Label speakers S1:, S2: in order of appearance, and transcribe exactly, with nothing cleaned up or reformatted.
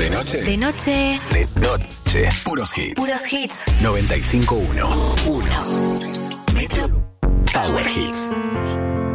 S1: De noche.
S2: De noche.
S1: De noche. Puros hits.
S2: Puros hits.
S1: noventa y cinco uno. uno. Metro Power Hits.